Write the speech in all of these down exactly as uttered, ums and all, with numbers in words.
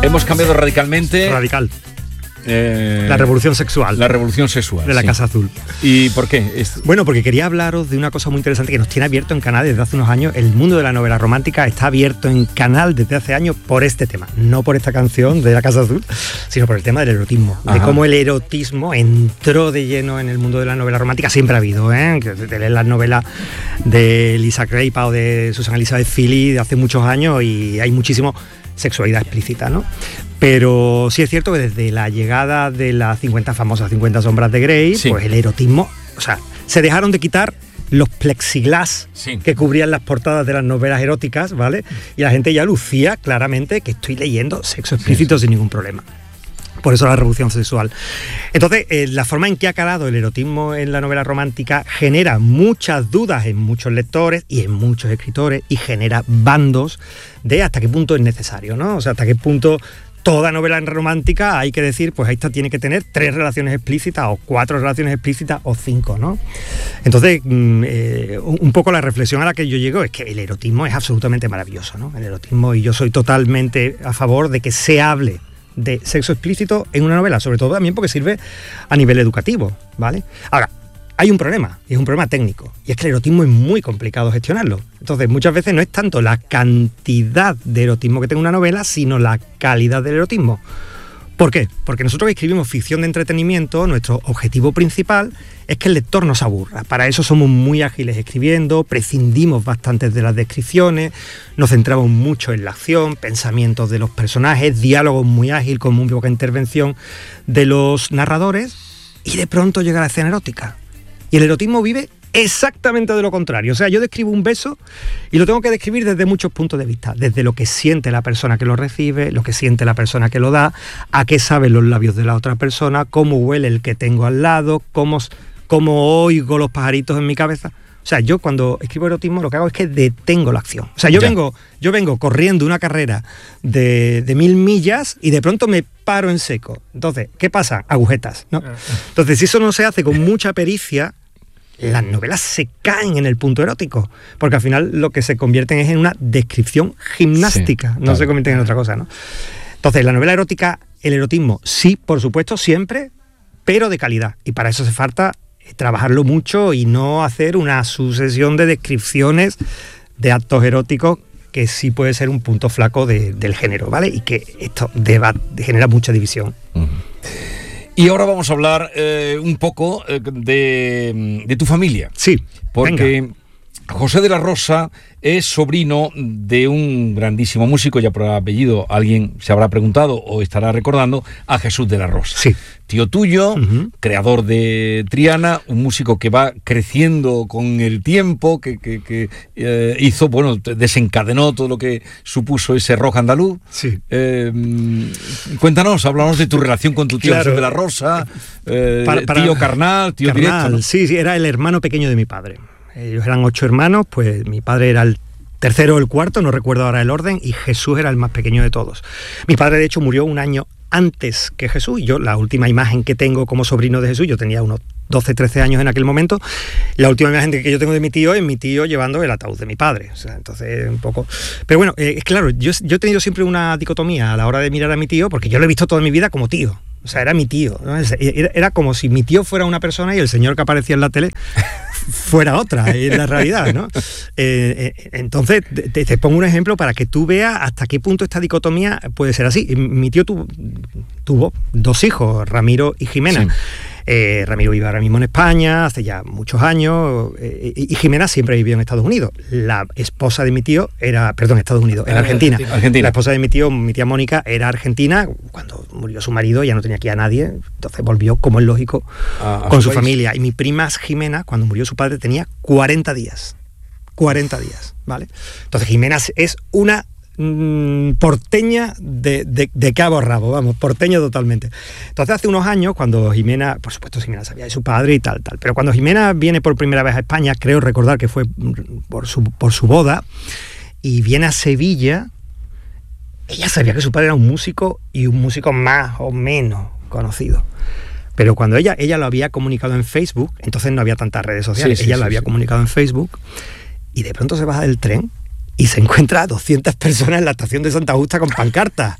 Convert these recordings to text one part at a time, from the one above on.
Hemos cambiado radicalmente. Radical. Eh, la revolución sexual. La revolución sexual. De la sí. Casa Azul. ¿Y por qué? Es... Bueno, porque quería hablaros de una cosa muy interesante que nos tiene abierto en Canal desde hace unos años. El mundo de la novela romántica está abierto en Canal desde hace años por este tema. No por esta canción de la Casa Azul, sino por el tema del erotismo. Ajá. De cómo el erotismo entró de lleno en el mundo de la novela romántica. Siempre ha habido, ¿eh? Que de leer las novelas de Lisa Creipa o de Susan Elizabeth Philly de hace muchos años y hay muchísimo sexualidad explícita, ¿no? Pero sí es cierto que desde la llegada de las cincuenta famosas cincuenta sombras de Grey, sí. pues el erotismo, o sea, se dejaron de quitar los plexiglas sí. que cubrían las portadas de las novelas eróticas, ¿vale? Y la gente ya lucía claramente que estoy leyendo sexo explícito sí, sí. sin ningún problema. Por eso la revolución sexual. Entonces, eh, la forma en que ha calado el erotismo en la novela romántica genera muchas dudas en muchos lectores y en muchos escritores y genera bandos de hasta qué punto es necesario, ¿no? O sea, hasta qué punto toda novela romántica hay que decir, pues esta tiene que tener tres relaciones explícitas o cuatro relaciones explícitas o cinco, ¿no? Entonces, eh, un poco la reflexión a la que yo llego es que el erotismo es absolutamente maravilloso, ¿no? El erotismo, y yo soy totalmente a favor de que se hable de sexo explícito en una novela, sobre todo también porque sirve a nivel educativo, ¿vale? Ahora, hay un problema, y es un problema técnico, y es que el erotismo es muy complicado gestionarlo. Entonces, muchas veces no es tanto la cantidad de erotismo que tenga una novela, sino la calidad del erotismo. ¿Por qué? Porque nosotros que escribimos ficción de entretenimiento, nuestro objetivo principal es que el lector no se aburra. Para eso somos muy ágiles escribiendo, prescindimos bastante de las descripciones, nos centramos mucho en la acción, pensamientos de los personajes, diálogos muy ágiles con muy poca intervención de los narradores, y de pronto llega la escena erótica. Y el erotismo vive exactamente de lo contrario. O sea, yo describo un beso y lo tengo que describir desde muchos puntos de vista. Desde lo que siente la persona que lo recibe, lo que siente la persona que lo da, a qué saben los labios de la otra persona, cómo huele el que tengo al lado, cómo, cómo oigo los pajaritos en mi cabeza. O sea, yo cuando escribo erotismo lo que hago es que detengo la acción. O sea, yo, vengo, yo vengo corriendo una carrera de, de mil millas y de pronto me paro en seco. Entonces, ¿qué pasa? Agujetas, ¿no? Entonces, si eso no se hace con mucha pericia, las novelas se caen en el punto erótico, porque al final lo que se convierten es en una descripción gimnástica, sí, no claro. se convierten en otra cosa, ¿no? Entonces, la novela erótica, el erotismo, sí, por supuesto, siempre, pero de calidad. Y para eso hace falta trabajarlo mucho y no hacer una sucesión de descripciones de actos eróticos, que sí puede ser un punto flaco de, del género, ¿vale? Y que esto deba, genera mucha división. Uh-huh. Y ahora vamos a hablar eh, un poco eh, de, de tu familia. Sí, porque venga. José de la Rosa es sobrino de un grandísimo músico, ya por apellido alguien se habrá preguntado o estará recordando, a Jesús de la Rosa. Sí. Tío tuyo, uh-huh. creador de Triana, un músico que va creciendo con el tiempo, que, que, que eh, hizo, bueno, desencadenó todo lo que supuso ese rock andaluz. Sí. Eh, cuéntanos, háblanos de tu relación con tu tío claro. Jesús de la Rosa, eh, para, para, tío carnal, tío carnal, directo, ¿no? Sí, sí, era el hermano pequeño de mi padre. Ellos eran ocho hermanos, pues mi padre era el tercero o el cuarto, no recuerdo ahora el orden, y Jesús era el más pequeño de todos. Mi padre, de hecho, murió un año antes que Jesús, y yo, la última imagen que tengo como sobrino de Jesús, yo tenía unos doce, trece años en aquel momento, la última imagen que yo tengo de mi tío es mi tío llevando el ataúd de mi padre, o sea, entonces un poco... Pero bueno, eh, es claro, yo, yo he tenido siempre una dicotomía a la hora de mirar a mi tío, porque yo lo he visto toda mi vida como tío. O sea, era mi tío, ¿no? Era, era como si mi tío fuera una persona y el señor que aparecía en la tele fuera otra, en la realidad, ¿no? Eh, eh, entonces, te, te pongo un ejemplo para que tú veas hasta qué punto esta dicotomía puede ser así. Mi tío tuvo, tuvo dos hijos, Ramiro y Jimena. Sí. Eh, Ramiro vive ahora mismo en España, hace ya muchos años, eh, y Jimena siempre vivió en Estados Unidos. La esposa de mi tío era, perdón, Estados Unidos, era Argentina. Argentina. La esposa de mi tío, mi tía Mónica, era argentina. Cuando murió su marido ya no tenía aquí a nadie, entonces volvió, como es lógico, a, a con su, su familia. Y mi prima Jimena, cuando murió su padre, tenía cuarenta días. cuarenta días, ¿vale? Entonces Jimena es una porteña de, de, de cabo a rabo, vamos, porteña totalmente. Entonces hace unos años, cuando Jimena, por supuesto Jimena sabía de su padre y tal, tal, pero cuando Jimena viene por primera vez a España, creo recordar que fue por su, por su boda, y viene a Sevilla, ella sabía que su padre era un músico, y un músico más o menos conocido. Pero cuando ella, ella lo había comunicado en Facebook, entonces no había tantas redes sociales, sí, sí, ella sí, lo había sí. comunicado en Facebook, y de pronto se baja del tren y se encuentra a doscientas personas en la estación de Santa Justa con pancartas.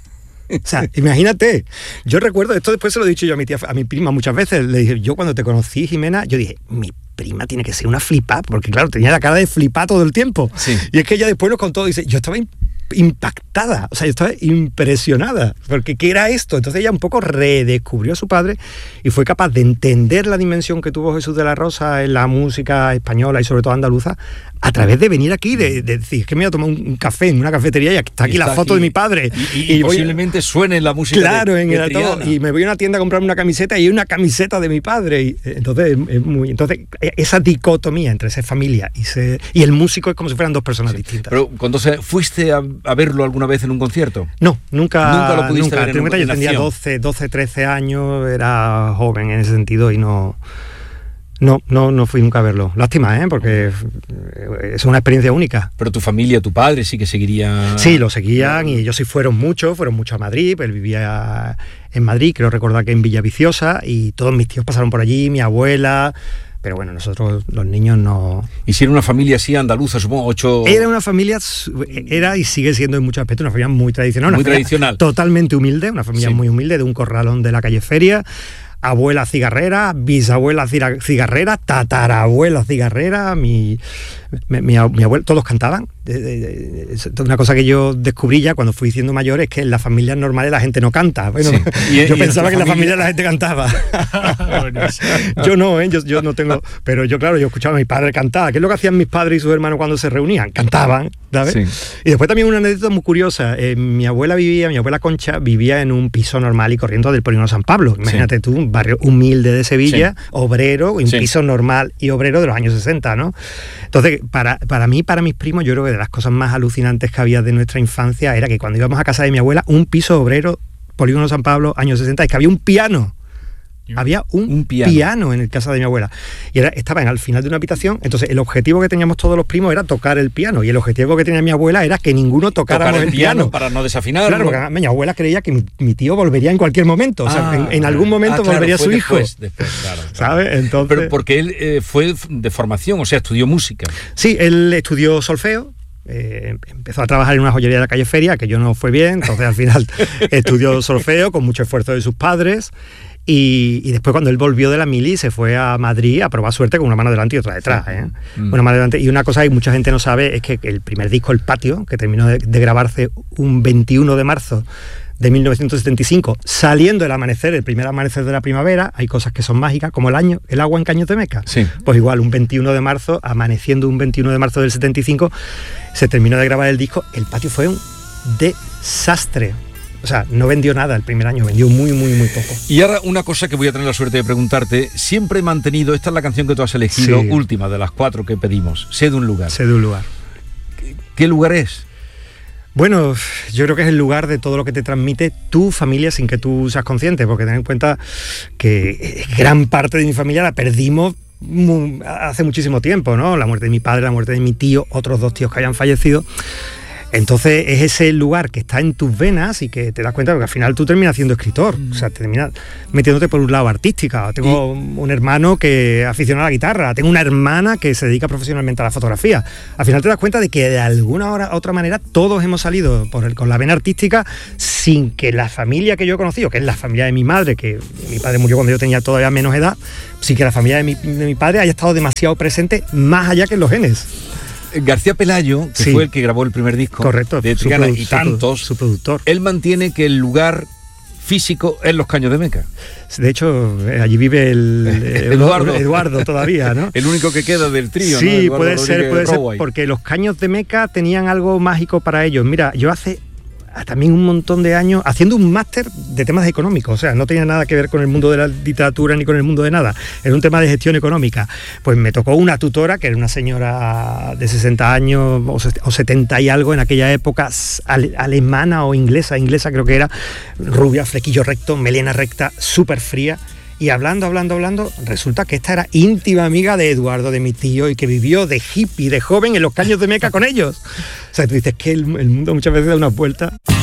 O sea, imagínate, yo recuerdo, esto después se lo he dicho yo a mi tía, a mi prima muchas veces, le dije, yo cuando te conocí, Jimena, yo dije, mi prima tiene que ser una flipa, porque claro, tenía la cara de flipar todo el tiempo. Sí. Y es que ella después nos contó, dice, yo estaba impactada, o sea, yo estaba impresionada, porque ¿qué era esto? Entonces ella un poco redescubrió a su padre y fue capaz de entender la dimensión que tuvo Jesús de la Rosa en la música española y sobre todo andaluza, a través de venir aquí, de, de decir, que me voy a tomar un, un café en una cafetería y está aquí está la foto aquí, de mi padre. Y, y, y, y posiblemente a, suene la música claro, de, en de el todo, y me voy a una tienda a comprarme una camiseta y hay una camiseta de mi padre. Y, entonces, es muy, entonces, esa dicotomía entre ser familia y, ser, y el músico es como si fueran dos personas sí. distintas. Pero cuando se, ¿fuiste a, a verlo alguna vez en un concierto? No, nunca. Nunca lo pudiste nunca. ver en, en Yo tenía doce, doce, trece años, era joven en ese sentido y no... No, no, no fui nunca a verlo. Lástima, ¿eh? Porque es una experiencia única. Pero tu familia, tu padre sí que seguiría... Sí, lo seguían y ellos sí fueron muchos, fueron mucho a Madrid, pues él vivía en Madrid, creo recordar que en Villaviciosa, y todos mis tíos pasaron por allí, mi abuela... Pero bueno, nosotros los niños no... ¿Y si era una familia así andaluza, supongo, ocho...? Era una familia, era y sigue siendo en muchos aspectos una familia muy tradicional. Muy una tradicional. Totalmente humilde, una familia sí. muy humilde, de un corralón de la calle Feria. Abuela cigarrera, bisabuela cigarrera, tatarabuela cigarrera, mi, mi, mi, mi abuelo, todos cantaban. Es una cosa que yo descubrí ya cuando fui siendo mayor, es que en las familias normales la gente no canta. Bueno, sí. y, yo y pensaba que en la familia la gente cantaba. Yo no, ¿eh? yo, yo no tengo... Pero yo, claro, yo escuchaba a mi padre cantar. ¿Qué es lo que hacían mis padres y sus hermanos cuando se reunían? Cantaban, ¿sabes? Sí. Y después también una anécdota muy curiosa. Eh, mi abuela vivía, mi abuela Concha, vivía en un piso normal y corriente del Polígono San Pablo. Imagínate sí. tú, un barrio humilde de Sevilla, sí. obrero, un sí. piso normal y obrero de los años sesenta, ¿no? Entonces, para, para mí, para mis primos, yo creo que de las cosas más alucinantes que había de nuestra infancia era que cuando íbamos a casa de mi abuela, un piso obrero, Polígono San Pablo, años sesenta, es que había un piano. Había un, un piano. piano en el casa de mi abuela y era, estaba en, al final de una habitación. Entonces el objetivo que teníamos todos los primos era tocar el piano y el objetivo que tenía mi abuela era que ninguno tocara el, el piano, piano para no desafinar. Claro, porque mi abuela creía que mi, mi tío volvería en cualquier momento, ah, o sea, en, en algún momento ah, claro, volvería su hijo después, después, claro, claro. ¿sabes? Entonces, pero porque él eh, fue de formación, o sea, estudió música. Sí, él estudió solfeo. Eh, empezó a trabajar en una joyería de la calle Feria, que yo no fue bien, entonces al final estudió solfeo con mucho esfuerzo de sus padres. Y, y después cuando él volvió de la mili se fue a Madrid a probar suerte con una mano delante y otra detrás, ¿eh? Mm. Una mano delante. Y una cosa que mucha gente no sabe es que el primer disco, El Patio, que terminó de, de grabarse un veintiuno de marzo de mil novecientos setenta y cinco, saliendo el amanecer, el primer amanecer de la primavera, hay cosas que son mágicas, como el año, el agua en Caños de Meca. Sí. Pues igual, un veintiuno de marzo, amaneciendo un veintiuno de marzo del setenta y cinco, se terminó de grabar el disco. El Patio fue un desastre. O sea, no vendió nada el primer año, vendió muy, muy, muy poco. Y ahora una cosa que voy a tener la suerte de preguntarte, siempre he mantenido, esta es la canción que tú has elegido, sí. última de las cuatro que pedimos, Sé de un lugar. Sé de un lugar. ¿Qué, qué lugar es? Bueno, yo creo que es el lugar de todo lo que te transmite tu familia sin que tú seas consciente, porque ten en cuenta que gran parte de mi familia la perdimos muy, hace muchísimo tiempo, ¿no? La muerte de mi padre, la muerte de mi tío, otros dos tíos que hayan fallecido. Entonces es ese lugar que está en tus venas y que te das cuenta, porque al final tú terminas siendo escritor, mm. o sea, terminas metiéndote por un lado artística. Tengo ¿Y? un hermano que aficiona a la guitarra, tengo una hermana que se dedica profesionalmente a la fotografía. Al final te das cuenta de que de alguna hora, otra manera todos hemos salido por el, con la vena artística sin que la familia que yo he conocido, que es la familia de mi madre, que mi padre murió cuando yo tenía todavía menos edad, sin que la familia de mi, de mi padre haya estado demasiado presente más allá que en los genes. García Pelayo, que sí. fue el que grabó el primer disco Correcto, de Triana y tantos, su productor. Él mantiene que el lugar físico es los Caños de Meca. De hecho, allí vive el Eduardo. Eduardo todavía, ¿no? El único que queda del trío, sí, ¿no? puede ser, puede ser, porque los Caños de Meca tenían algo mágico para ellos. Mira, yo hace también un montón de años haciendo un máster de temas económicos, o sea, no tenía nada que ver con el mundo de la literatura ni con el mundo de nada, era un tema de gestión económica. Pues me tocó una tutora que era una señora de sesenta años o setenta y algo en aquella época, ale, alemana o inglesa, inglesa creo que era, rubia, flequillo recto, melena recta, súper fría. Y hablando, hablando, hablando, resulta que esta era íntima amiga de Eduardo, de mi tío, y que vivió de hippie, de joven, en los Caños de Meca con ellos. O sea, tú dices que el, el mundo muchas veces da una vuelta.